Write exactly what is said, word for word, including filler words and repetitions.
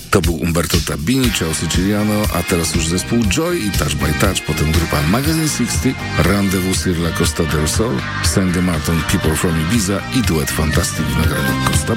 To był Umberto Tabini, Ciao Siciliano, a teraz już zespół Joy i Touch by Touch, potem grupa Magazine sześćdziesiąt, Rendezvous sur la Costa del Sol, Sandy Martin, People from Ibiza i duet Fantastic w nagraniu Costa